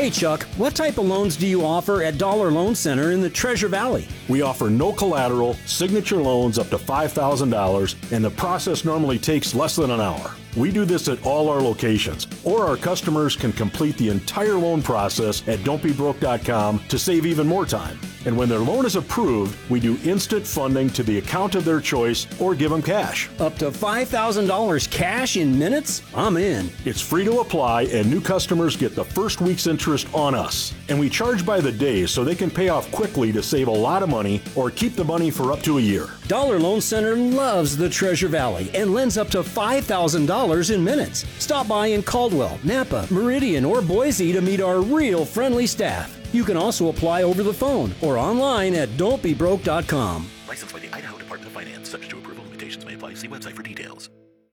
Hey Chuck, what type of loans do you offer at Dollar Loan Center in the Treasure Valley? We offer no collateral, signature loans up to $5,000, and the process normally takes less than an hour. We do this at all our locations, or our customers can complete the entire loan process at don'tbebroke.com to save even more time. And when their loan is approved, we do instant funding to the account of their choice or give them cash. Up to $5,000 cash in minutes? I'm in. It's free to apply, and new customers get the first week's interest on us. And we charge by the day so they can pay off quickly to save a lot of money or keep the money for up to a year. Dollar Loan Center loves the Treasure Valley and lends up to $5,000 in minutes. Stop by in Caldwell, Napa, Meridian, or Boise to meet our real friendly staff. You can also apply over the phone or online at don'tbebroke.com. Licensed by the Idaho Department of Finance. Subject to approval. Limitations may apply. See website for details.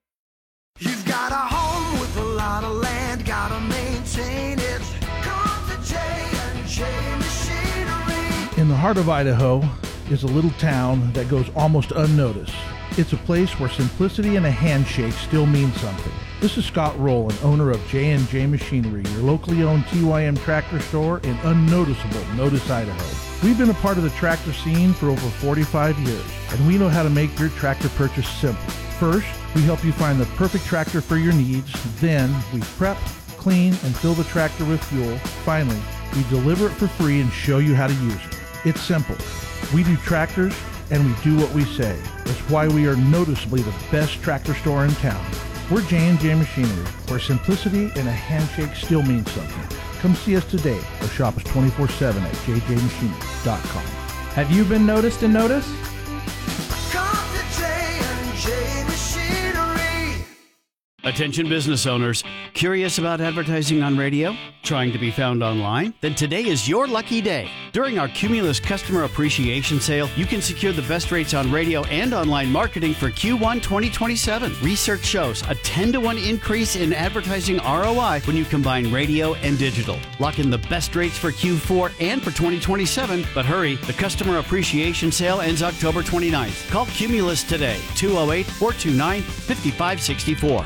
You've got a home with a lot of land, gotta maintain it. Come to J&J Machinery. In the heart of Idaho is a little town that goes almost unnoticed. It's a place where simplicity and a handshake still mean something. This is Scott Rowland, owner of J&J Machinery, your locally owned TYM tractor store in unnoticeable Notice, Idaho. We've been a part of the tractor scene for over 45 years, and we know how to make your tractor purchase simple. First, we help you find the perfect tractor for your needs. Then, we prep, clean, and fill the tractor with fuel. Finally, we deliver it for free and show you how to use it. It's simple. We do tractors, and we do what we say. It's why we are noticeably the best tractor store in town. We're J&J Machinery, where simplicity and a handshake still means something. Come see us today or shop us 24/7 at jjmachinery.com. Have you been noticed and noticed? Come to J&J Machinery. Attention business owners, curious about advertising on radio? Trying to be found online? Then today is your lucky day. During our Cumulus Customer Appreciation Sale, you can secure the best rates on radio and online marketing for Q1 2027. Research shows a 10-to-1 increase in advertising ROI when you combine radio and digital. Lock in the best rates for Q4 and for 2027, but hurry, the Customer Appreciation Sale ends October 29th. Call Cumulus today, 208-429-5564.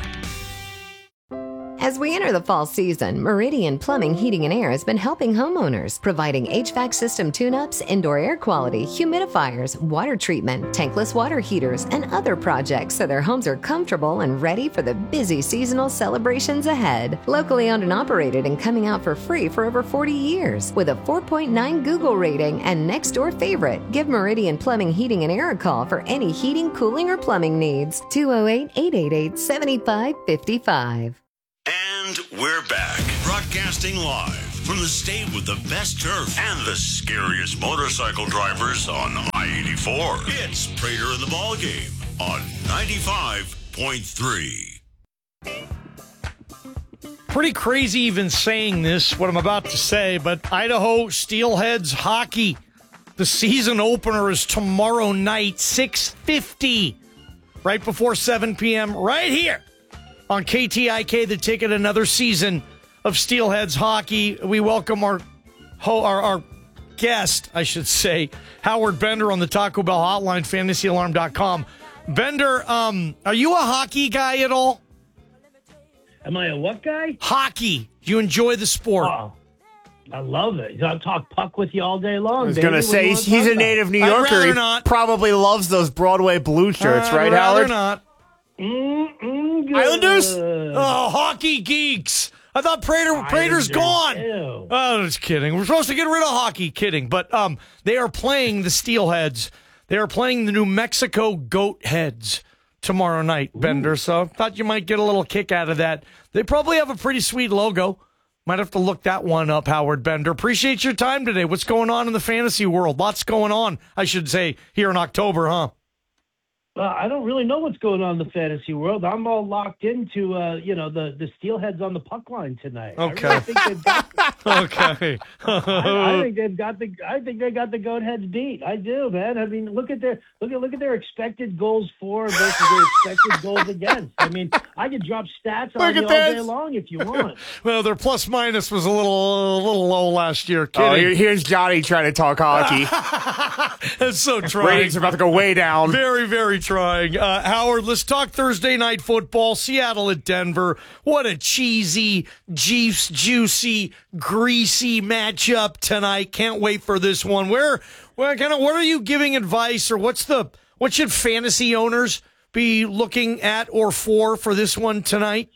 As we enter the fall season, Meridian Plumbing, Heating, and Air has been helping homeowners, providing HVAC system tune-ups, indoor air quality, humidifiers, water treatment, tankless water heaters, and other projects so their homes are comfortable and ready for the busy seasonal celebrations ahead. Locally owned and operated and coming out for free for over 40 years. With a 4.9 Google rating and next door favorite, give Meridian Plumbing, Heating, and Air a call for any heating, cooling, or plumbing needs. 208-888-7555. And we're back, broadcasting live from the state with the best turf and the scariest motorcycle drivers on I-84. It's Prater in the Ballgame on 95.3. Pretty crazy even saying this, what I'm about to say, but Idaho Steelheads hockey. The season opener is tomorrow night, 6:50, right before 7 p.m., right here on KTIK, the ticket, another season of Steelheads hockey. We welcome our guest, I should say, Howard Bender on the Taco Bell hotline, fantasyalarm.com. Bender, are you a hockey guy at all? Am I a what guy? Hockey. Do you enjoy the sport? Oh, I love it. I'll talk puck with you all day long. I was going to say, he's a native New Yorker. He probably loves those Broadway blue shirts, right, Howard? Not. Islanders? Oh, hockey geeks. I thought Prater's gone. Ew. Oh, just kidding. We're supposed to get rid of hockey. Kidding. But they are playing the Steelheads. They are playing the New Mexico Goatheads tomorrow night, Bender. So I thought you might get a little kick out of that. They probably have a pretty sweet logo. Might have to look that one up, Howard Bender. Appreciate your time today. What's going on in the fantasy world? Lots going on, I should say, here in October, huh? I don't really know what's going on in the fantasy world. I'm all locked into, the Steelheads on the puck line tonight. Okay. I really think they've got Okay. I think they got the Goatheads beat. I do, man. I mean, look at their expected goals for versus their expected goals against. I mean, I could drop stats on you all day long if you want. Well, their plus minus was a little low last year. Kidding. Oh, here's Johnny trying to talk hockey. That's so true. Ratings are about to go way down. Very, very trying. Howard, let's talk Thursday night football. Seattle at Denver. What a cheesy, juicy, greasy matchup tonight. Can't wait for this one. What are you giving advice, or what should fantasy owners be looking at or for this one tonight?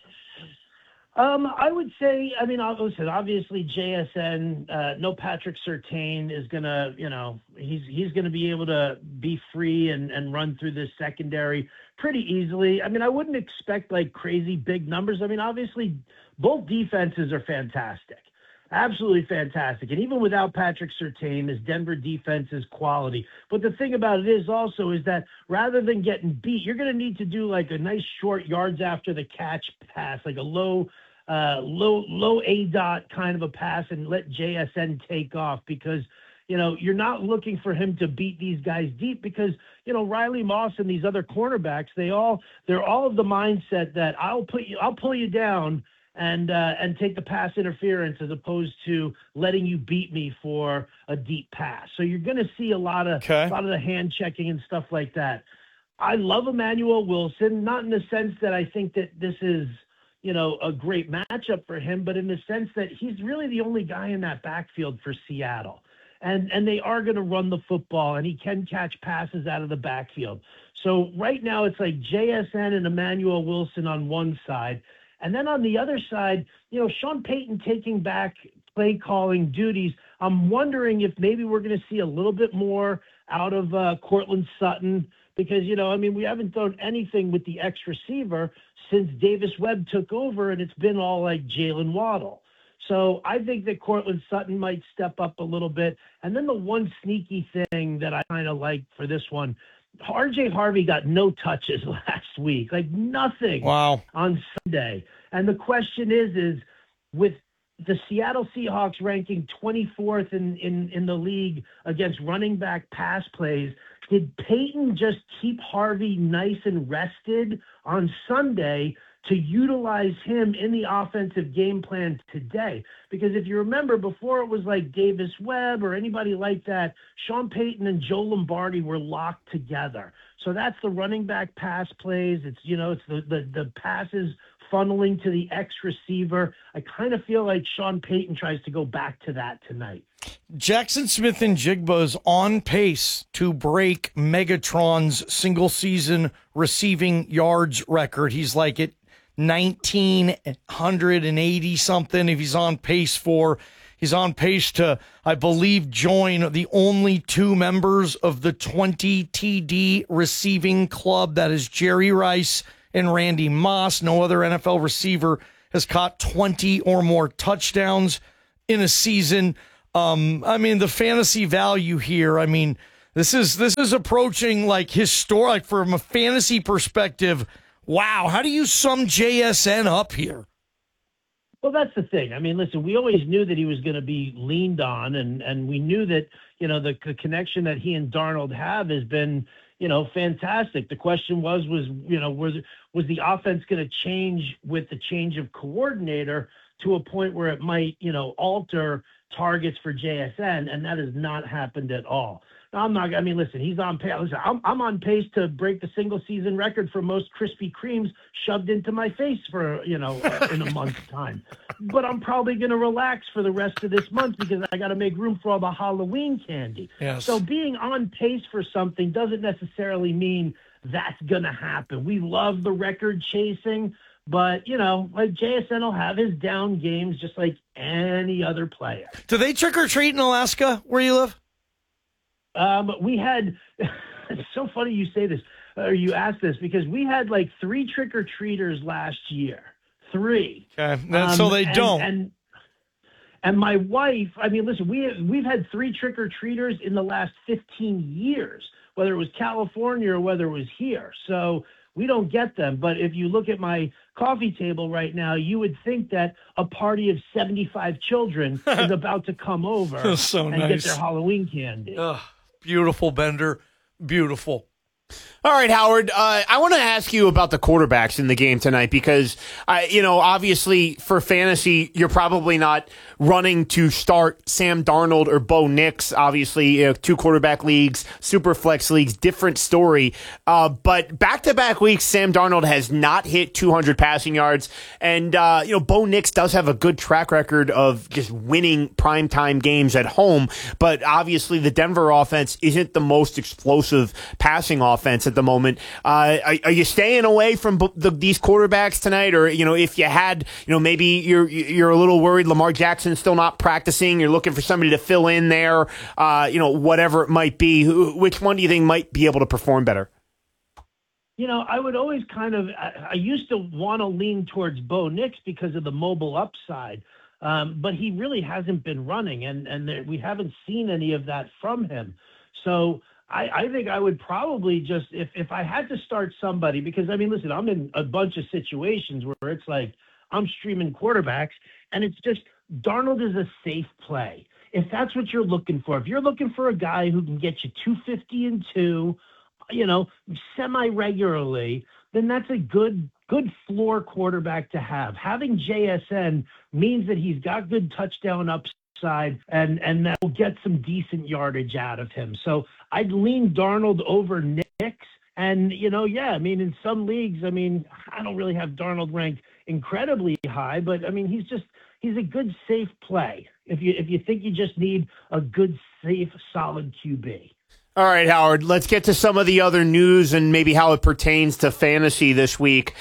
I would say, listen, obviously JSN, no Patrick Surtain is going to, he's going to be able to be free and run through this secondary pretty easily. I wouldn't expect like crazy big numbers. Obviously both defenses are fantastic, absolutely fantastic. And even without Patrick Surtain, this Denver defense is quality. But the thing about it is that rather than getting beat, you're going to need to do like a nice short yards after the catch pass, like a low A dot kind of a pass, and let JSN take off, because you're not looking for him to beat these guys deep, because Riley Moss and these other cornerbacks, they're all of the mindset that I'll pull you down and take the pass interference as opposed to letting you beat me for a deep pass. So you're going to see a lot of the hand checking and stuff like that. I love Emmanuel Wilson, not in the sense that I think that this is a great matchup for him, but in the sense that he's really the only guy in that backfield for Seattle. And they are going to run the football, and he can catch passes out of the backfield. So right now it's like JSN and Emmanuel Wilson on one side. And then on the other side, Sean Payton taking back play calling duties. I'm wondering if maybe we're going to see a little bit more out of Cortland Sutton, because, we haven't done anything with the X receiver since Davis Webb took over, and it's been all like Jalen Waddle. So I think that Cortland Sutton might step up a little bit. And then the one sneaky thing that I kind of like for this one, RJ Harvey got no touches last week, like nothing. Wow. On Sunday. And the question is with the Seattle Seahawks ranking 24th in the league against running back pass plays, did Peyton just keep Harvey nice and rested on Sunday to utilize him in the offensive game plan today? Because if you remember, before it was like Davis Webb or anybody like that, Sean Payton and Joe Lombardi were locked together. So that's the running back pass plays. It's, it's the passes funneling to the X receiver. I kind of feel like Sean Payton tries to go back to that tonight. Jackson Smith-Njigba is on pace to break Megatron's single-season receiving yards record. He's like at 1,980 something. If he's on pace to, I believe, join the only two members of the 20 TD receiving club. That is Jerry Rice and Randy Moss. No other NFL receiver has caught 20 or more touchdowns in a season. The fantasy value here, this is approaching like historic from a fantasy perspective. Wow. How do you sum JSN up here? Well, that's the thing. Listen, we always knew that he was going to be leaned on, and we knew that, the connection that he and Darnold have has been, fantastic. The question was the offense going to change with the change of coordinator to a point where it might, alter targets for JSN, and that has not happened at all. Now, listen, he's on pace. Listen, I'm on pace to break the single season record for most Krispy Kremes shoved into my face for, in a month's time. But I'm probably going to relax for the rest of this month because I got to make room for all the Halloween candy. Yes. So being on pace for something doesn't necessarily mean that's going to happen. We love the record chasing, but, like JSN will have his down games just like any other player. Do they trick or treat in Alaska where you live? We had, it's so funny you say this, or you ask this, because we had like 3 trick-or-treaters last year. 3. Okay, so they don't. And my wife, listen, we've had 3 trick-or-treaters in the last 15 years, whether it was California or whether it was here. So we don't get them. But if you look at my coffee table right now, you would think that a party of 75 children is about to come over so and nice. Get their Halloween candy. Beautiful, Bender. Beautiful. All right, Howard. I want to ask you about the quarterbacks in the game tonight because, obviously for fantasy, you're probably not running to start Sam Darnold or Bo Nix. Obviously, 2 quarterback leagues, super flex leagues, different story. But back-to-back weeks, Sam Darnold has not hit 200 passing yards. And, Bo Nix does have a good track record of just winning primetime games at home. But obviously, the Denver offense isn't the most explosive passing offense at the moment. Are you staying away from these quarterbacks tonight? Or, if you had, maybe you're a little worried Lamar Jackson's still not practicing, you're looking for somebody to fill in there, whatever it might be. Which one do you think might be able to perform better? I would always I used to want to lean towards Bo Nix because of the mobile upside. But he really hasn't been running, and we haven't seen any of that from him. So I think I would probably just, if I had to start somebody, because, listen, I'm in a bunch of situations where it's like I'm streaming quarterbacks, and it's just Darnold is a safe play. If that's what you're looking for, if you're looking for a guy who can get you 250 and 2, semi-regularly, then that's a good floor quarterback to have. Having JSN means that he's got good touchdown upside and that will get some decent yardage out of him. So I'd lean Darnold over Nix. And, in some leagues, I don't really have Darnold ranked incredibly high, but he's a good safe play. If you think you just need a good, safe, solid QB. All right, Howard, let's get to some of the other news and maybe how it pertains to fantasy this week.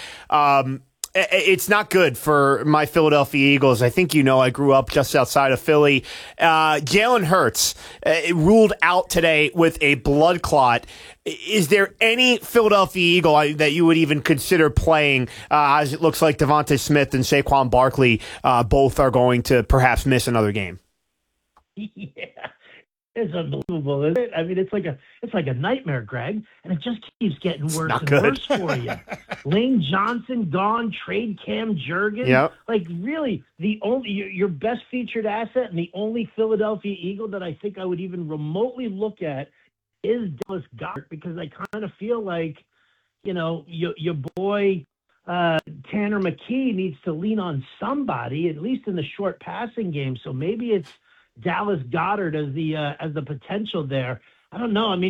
It's not good for my Philadelphia Eagles. I think I grew up just outside of Philly. Jalen Hurts ruled out today with a blood clot. Is there any Philadelphia Eagle that you would even consider playing, as it looks like Devontae Smith and Saquon Barkley both are going to perhaps miss another game? Yeah. It's unbelievable, isn't it? It's like a nightmare, Greg, and it just keeps getting worse and worse for you. Lane Johnson gone, trade Cam Jurgens. Yep. Really, the only your best featured asset and the only Philadelphia Eagle that I think I would even remotely look at is Dallas Goedert, because I kind of feel like, your boy Tanner McKee needs to lean on somebody, at least in the short passing game. So maybe it's Dallas Goedert as the potential there. I don't know.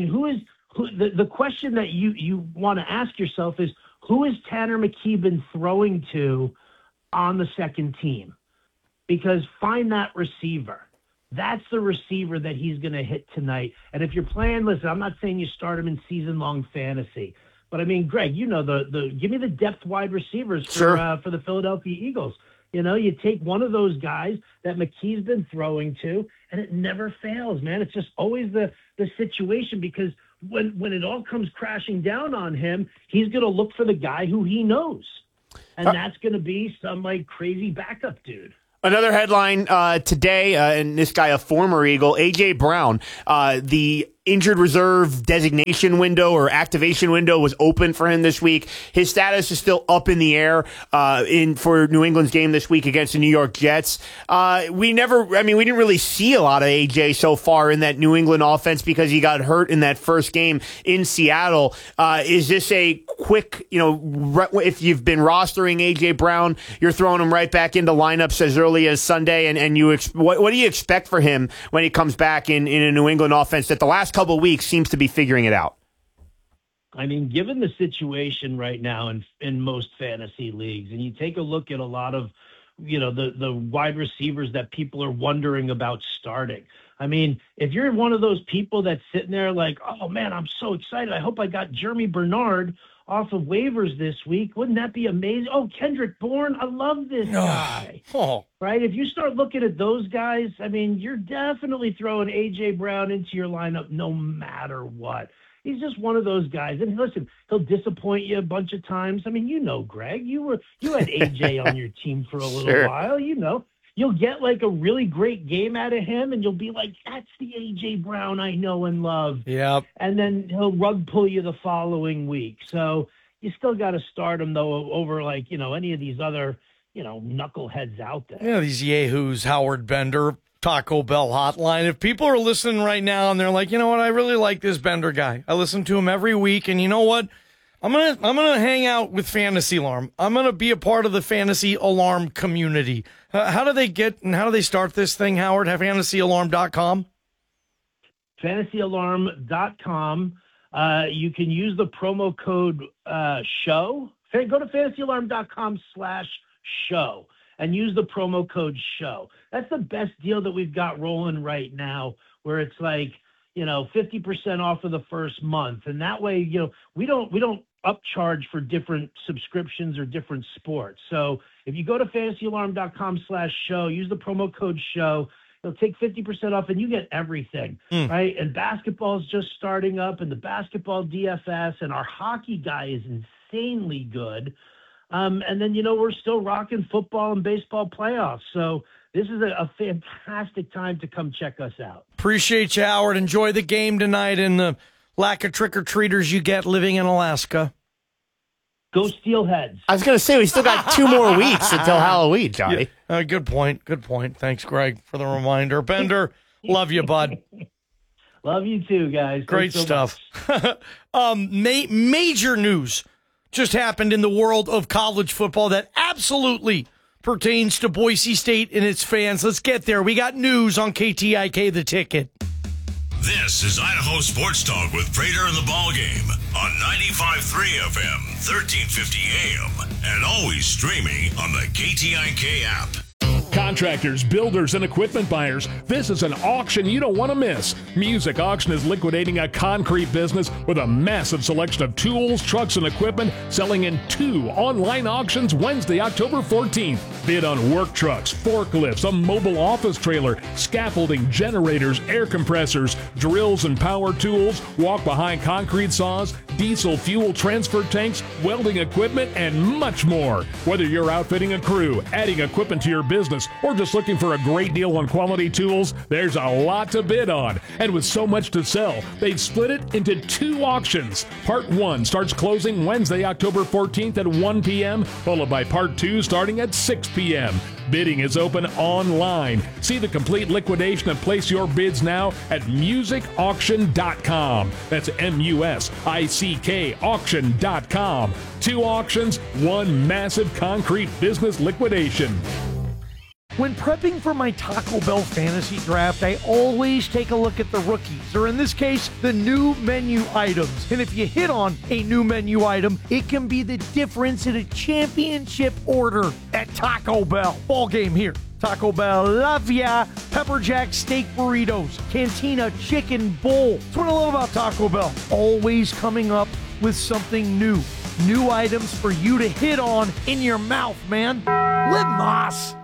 The question that you want to ask yourself is, who has Tanner McKee been throwing to on the second team? Because find that receiver. That's the receiver that he's going to hit tonight. And if you're playing, listen, I'm not saying you start him in season-long fantasy, but Greg, give me the depth wide receivers for the Philadelphia Eagles. You take one of those guys that McKee's been throwing to, and it never fails, man. It's just always the situation, because when it all comes crashing down on him, he's going to look for the guy who he knows. And that's going to be some crazy backup dude. Another headline today, and this guy, a former Eagle, A.J. Brown, the injured reserve designation window or activation window was open for him this week. His status is still up in the air for New England's game this week against the New York Jets. We didn't really see a lot of AJ so far in that New England offense because he got hurt in that first game in Seattle. Is this a quick, if you've been rostering AJ Brown, you're throwing him right back into lineups as early as Sunday, and what do you expect for him when he comes back in a New England offense that the last couple of weeks seems to be figuring it out? Given the situation right now in most fantasy leagues, and you take a look at a lot of, the wide receivers that people are wondering about starting. If you're one of those people that's sitting there like, oh man, I'm so excited. I hope I got Jeremy Bernard off of waivers this week. Wouldn't that be amazing? Oh, Kendrick Bourne, I love this guy. Right? If you start looking at those guys, you're definitely throwing A.J. Brown into your lineup no matter what. He's just one of those guys. And listen, he'll disappoint you a bunch of times. Greg, you had A.J. on your team for a little while. You'll get a really great game out of him, and you'll be like, that's the A.J. Brown I know and love. Yep. And then he'll rug pull you the following week. So you still got to start him, though, over any of these other, knuckleheads out there. Yeah, these yahoos, Howard Bender. Taco Bell hotline. If people are listening right now and they're like, you know what, I really like this Bender guy. I listen to him every week, and you know what? I'm gonna hang out with Fantasy Alarm. I'm gonna be a part of the Fantasy Alarm community. How do they start this thing, Howard? Have fantasyalarm.com? Fantasyalarm.com. You can use the promo code SHOW. Go to fantasyalarm.com/show and use the promo code SHOW. That's the best deal that we've got rolling right now, where it's like, 50% off of the first month. And that way, we don't upcharge for different subscriptions or different sports. So if you go to fantasyalarm.com/show, use the promo code SHOW, it'll take 50% off and you get everything, right? And basketball is just starting up, and the basketball DFS, and our hockey guy is insanely good. And then, we're still rocking football and baseball playoffs. So this is a fantastic time to come check us out. Appreciate you, Howard. Enjoy the game tonight and the lack of trick-or-treaters you get living in Alaska. Go Steelheads. I was going to say, we still got 2 more weeks until Halloween, Johnny. Yeah. Good point. Thanks, Greg, for the reminder. Bender, love you, bud. Love you too, guys. Great stuff. Major news just happened in the world of college football that absolutely pertains to Boise State and its fans. Let's get there. We got news on KTIK The Ticket. This is Idaho Sports Talk with Prater and the Ball Game on 95.3 FM, 1350 AM, and always streaming on the KTIK app. Contractors, builders, and equipment buyers, this is an auction you don't want to miss. Music Auction is liquidating a concrete business with a massive selection of tools, trucks, and equipment, selling in 2 online auctions Wednesday, October 14th. Bid on work trucks, forklifts, a mobile office trailer, scaffolding, generators, air compressors, drills and power tools, walk-behind concrete saws, diesel fuel transfer tanks, welding equipment, and much more. Whether you're outfitting a crew, adding equipment to your business, or just looking for a great deal on quality tools, there's a lot to bid on. And with so much to sell, they've split it into 2 auctions. Part 1 starts closing Wednesday, October 14th at 1 p.m., followed by Part 2 starting at 6 p.m. Bidding is open online. See the complete liquidation and place your bids now at musicauction.com. That's MUSICK auction.com. 2 auctions, 1 massive concrete business liquidation. When prepping for my Taco Bell fantasy draft, I always take a look at the rookies, or in this case, the new menu items. And if you hit on a new menu item, it can be the difference in a championship order at Taco Bell. Ball game here. Taco Bell, love ya. Pepper Jack steak burritos, Cantina chicken bowl. That's what I love about Taco Bell. Always coming up with something new. New items for you to hit on in your mouth, man. Live Moss.